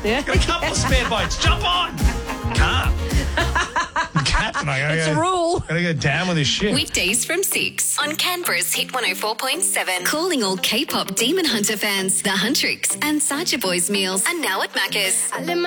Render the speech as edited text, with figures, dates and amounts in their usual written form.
Yeah. Got a couple of spare bites. Jump on. Can't. Captain, It's a rule. Gotta get down with this shit. Weekdays from 6 on Canberra's Hit 104.7. Calling all K-pop Demon Hunter fans. The Huntrix and Sacha Boys meals are now at Macca's.